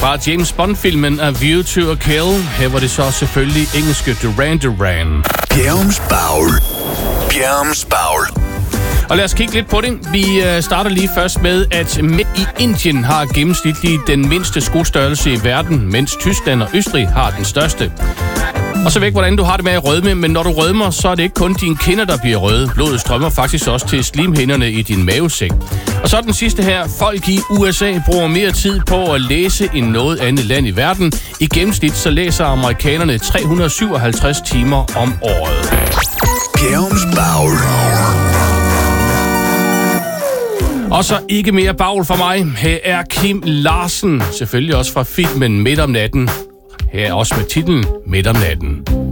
Fra James Bond-filmen A View to a Kill. Her var det så selvfølgelig engelske Duran Duran. Bjerums Bagl. Og lad os kigge lidt på det. Vi starter lige først med, at mænd i Indien har gennemsnitligt den mindste skostørrelse i verden, mens Tyskland og Østrig har den største. Og så væk, hvordan du har det med at rødme, men når du rødmer, så er det ikke kun dine kinder, der bliver røde. Blodet strømmer faktisk også til slimhinderne i din mavesæk. Og så den sidste her. Folk i USA bruger mere tid på at læse end noget andet land i verden. I gennemsnit så læser amerikanerne 357 timer om året. Bjerums Bagl. Og så ikke mere bagl for mig. Her er Kim Larsen, selvfølgelig også fra filmen Midt om natten. Her er også med titlen Midt om natten.